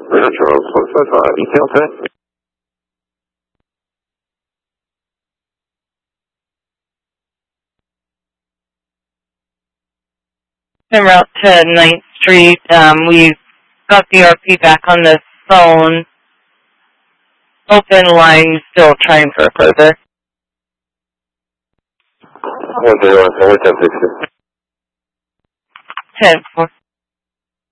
Charles, what's that? Detail tech? En route to 9th Street. We got the RP back on the phone. Open line, still trying for further. 101, 10-6. 10-4.